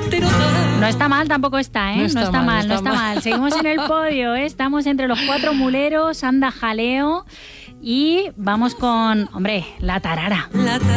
No está mal, tampoco está, ¿eh? No está mal. Seguimos en el podio, ¿eh? Estamos entre los 4 muleros, anda jaleo y vamos con, hombre, la tarara.